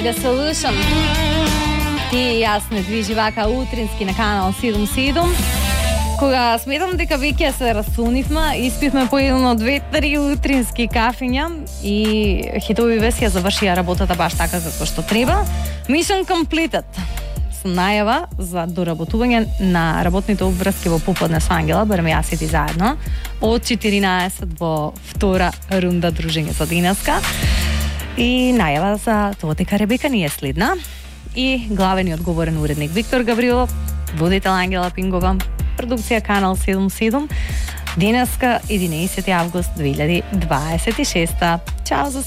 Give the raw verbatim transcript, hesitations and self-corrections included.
The Solution. Ти и јас не движи вака утрински на канал седум седум. Кога сметам дека веќе се расунивме, испивме по едно, две, три утрински кафиња и хитови веси ја завршија работата баш така како што треба. Mission completed. Со најава за доработување на работните обврски во поподне со Ангела, барем јас и ти заедно, од четиринаесет во втора рунда дружење за денеска. И најава за тоа дека Ребека ни е следна. И главен и одговорен уредник Виктор Гаврилов, водител Ангела Пингова, продукција Канал седум седум. Денеска единаесети август две илјади дваесет и шеста. Чао за